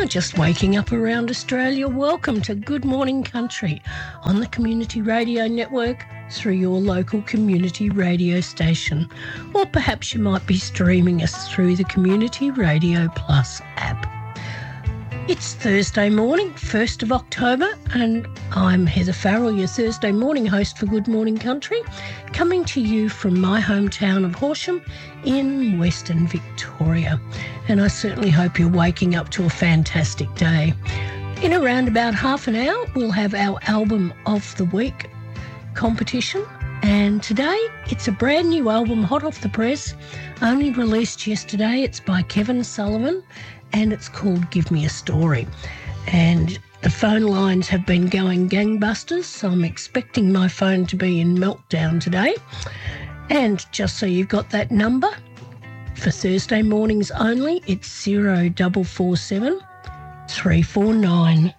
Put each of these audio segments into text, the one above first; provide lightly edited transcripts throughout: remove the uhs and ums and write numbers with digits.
You're just waking up around Australia. Welcome to Good Morning Country on the Community Radio Network through your local community radio station. Or perhaps you might be streaming us through the Community Radio Plus app. It's Thursday morning, 1st of October, and I'm Heather Farrell, your Thursday morning host for Good Morning Country, coming to you from my hometown of Horsham in Western Victoria. And I certainly hope you're waking up to a fantastic day. In around about half an hour, we'll have our Album of the Week competition. And today, it's a brand new album, hot off the press, only released yesterday. It's by Kevin Sullivan, and it's called Give Me a Story. And the phone lines have been going gangbusters, so I'm expecting my phone to be in meltdown today. And just so you've got that number, for Thursday mornings only, it's 0447 349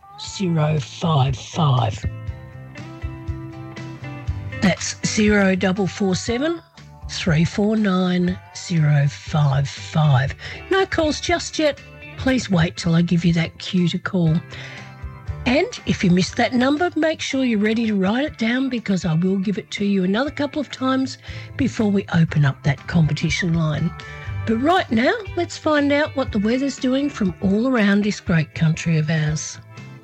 055. That's 0447 349 055. No calls just yet. Please wait till I give you that cue to call. And if you missed that number, make sure you're ready to write it down, because I will give it to you another couple of times before we open up that competition line. But right now, let's find out what the weather's doing from all around this great country of ours.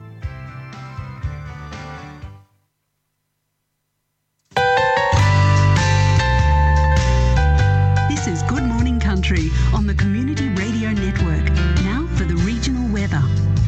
This is Good Morning Country on the Community Radio Network. Now for the regional weather.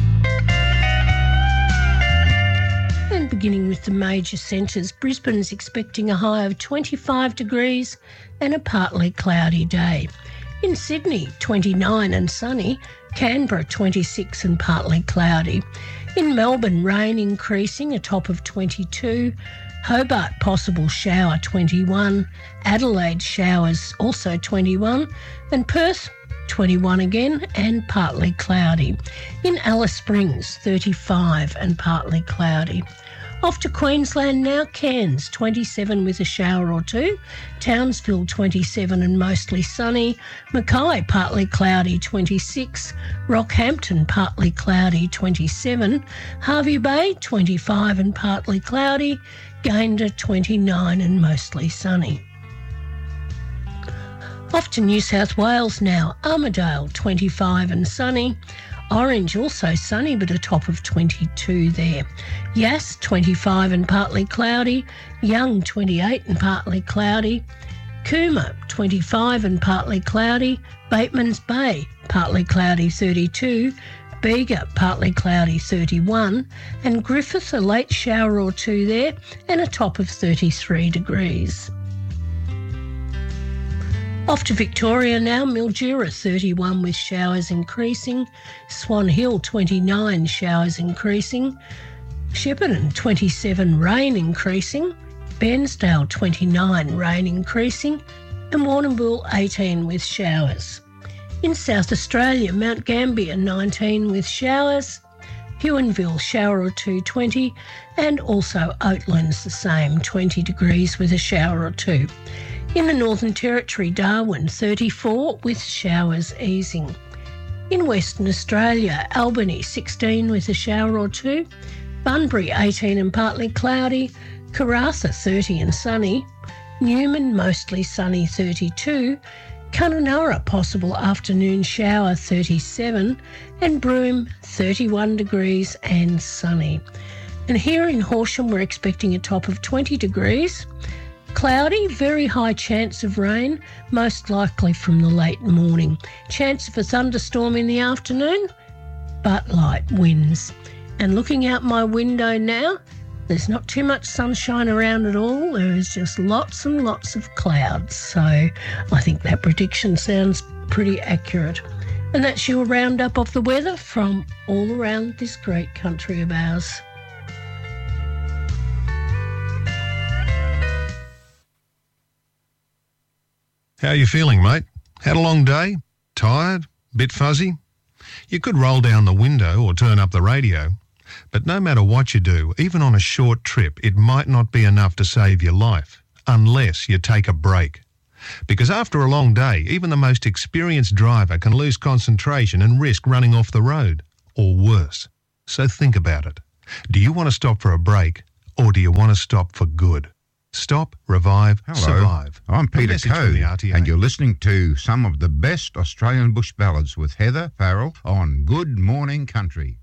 And beginning with the major centres, Brisbane's expecting a high of 25 degrees and a partly cloudy day. In Sydney, 29 and sunny. Canberra, 26 and partly cloudy. In Melbourne, rain increasing, a top of 22. Hobart, possible shower, 21. Adelaide, showers, also 21. And Perth, 21 again and partly cloudy. In Alice Springs, 35 and partly cloudy. Off to Queensland now, Cairns, 27 with a shower or two. Townsville, 27 and mostly sunny. Mackay, partly cloudy, 26. Rockhampton, partly cloudy, 27. Hervey Bay, 25 and partly cloudy. Gayndah, 29 and mostly sunny. Off to New South Wales now, Armidale, 25 and sunny. Orange, also sunny, but a top of 22 there. Yass, 25 and partly cloudy. Young, 28 and partly cloudy. Cooma, 25 and partly cloudy. Bateman's Bay, partly cloudy, 32. Bega, partly cloudy, 31. And Griffith, a late shower or two there, and a top of 33 degrees. Off to Victoria now, Mildura, 31 with showers increasing. Swan Hill, 29, showers increasing. Shepparton, 27, rain increasing. Bairnsdale, 29, rain increasing. And Warrnambool, 18 with showers. In South Australia, Mount Gambier, 19 with showers. Huonville, shower or two, 20. And also Oatlands, the same, 20 degrees with a shower or two. In the Northern Territory, Darwin, 34 with showers easing. In Western Australia, Albany, 16 with a shower or two. Bunbury, 18 and partly cloudy. Karratha, 30 and sunny. Newman, mostly sunny, 32. Kununurra, possible afternoon shower, 37. And Broome, 31 degrees and sunny. And here in Horsham, we're expecting a top of 20 degrees. Cloudy, very high chance of rain, most likely from the late morning. Chance of a thunderstorm in the afternoon, but light winds. And looking out my window now, there's not too much sunshine around at all. There is just lots and lots of clouds. So I think that prediction sounds pretty accurate. And that's your roundup of the weather from all around this great country of ours. How are you feeling, mate? Had a long day? Tired? Bit fuzzy? You could roll down the window or turn up the radio. But no matter what you do, even on a short trip, it might not be enough to save your life, unless you take a break. Because after a long day, even the most experienced driver can lose concentration and risk running off the road. or worse. So think about it. Do you want to stop for a break, or do you want to stop for good? Stop, revive, survive. I'm Peter Code, RTA. and you're listening to some of the best Australian bush ballads with Heather Farrell on Good Morning Country.